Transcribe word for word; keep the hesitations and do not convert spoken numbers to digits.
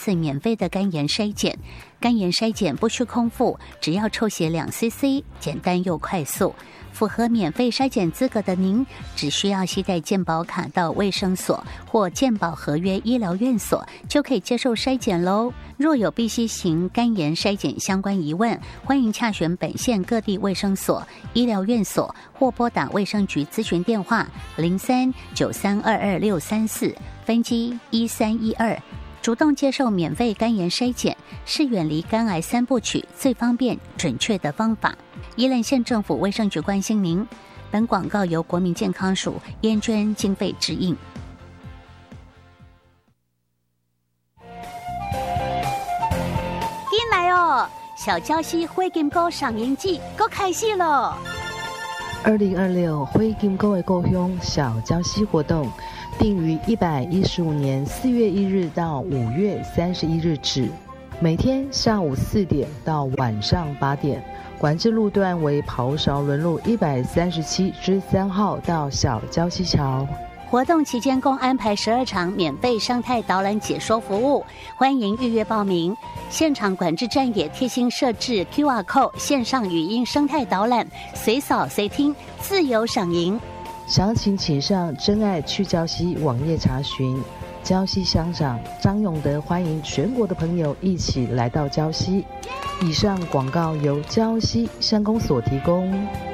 次免费的肝炎筛检。肝炎筛检不需空腹，只要抽血两 C C， 简单又快速。符合免费筛检资格的您，只需要携带健保卡到卫生所或健保合约医疗院所，就可以接受筛检喽。若有必须行肝炎筛检相关疑问，欢迎洽询本县各地卫生所、医疗院所，或拨打卫生局咨询电话零三九三二二六三四分机一三一二。主动接受免费肝炎筛检，是远离肝癌三部曲最方便、准确的方法。宜兰县政府卫生局关心您。本广告由国民健康署烟捐经费指引。进来哦，小礁溪灰金菇赏樱季够开始了。 二零二六灰金菇的故乡小礁溪活动，定于一百一十五年四月一日到五月三十一日止，每天下午四点到晚上八点。管制路段为袍勺仑路一百三十七之三号到小礁溪桥。 活动期间共安排十二场免费生态导览解说服务，欢迎预约报名。现场管制站也贴心设置 Q R code 线上语音生态导览，随扫随听，自由赏萤。 详情请上真爱去礁溪网页查询。礁溪乡长张永德欢迎全国的朋友一起来到礁溪。以上广告由礁溪乡公所提供。